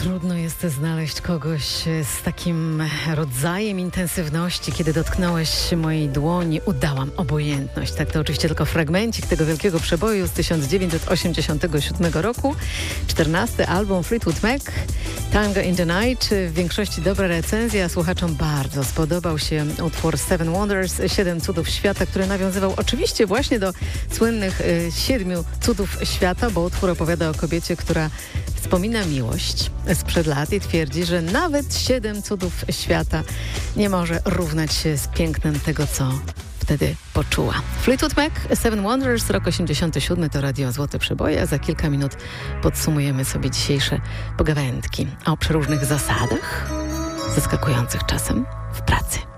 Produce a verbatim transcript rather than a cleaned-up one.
Trudno jest znaleźć kogoś z takim rodzajem intensywności. Kiedy dotknąłeś mojej dłoni, udałam obojętność. Tak, to oczywiście tylko fragmencik tego wielkiego przeboju z tysiąc dziewięćset osiemdziesiątego siódmego roku. czternasty album Fleetwood Mac, Tango in the Night. W większości dobra recenzja. Słuchaczom bardzo spodobał się utwór Seven Wonders, Siedem Cudów Świata, który nawiązywał oczywiście właśnie do słynnych y, Siedmiu Cudów Świata, bo utwór opowiada o kobiecie, która wspomina miłość sprzed lat i twierdzi, że nawet siedem cudów świata nie może równać się z pięknem tego, co wtedy poczuła. Fleetwood Mac, Seven Wonders, rok osiemdziesiąty siódmy, to Radio Złote Przeboje, a za kilka minut podsumujemy sobie dzisiejsze pogawędki o przeróżnych zasadach, zaskakujących czasem w pracy.